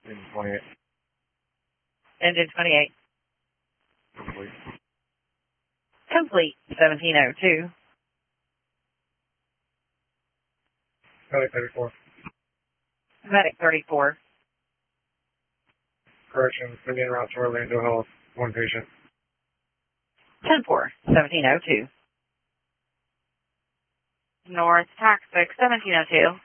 In 28. Engine 28. Complete. Complete. 1702. Medic 34. Medic 34. Correction. Indian route to Orlando Health. 1 patient. 10-4. 1702. North Toxic 1702.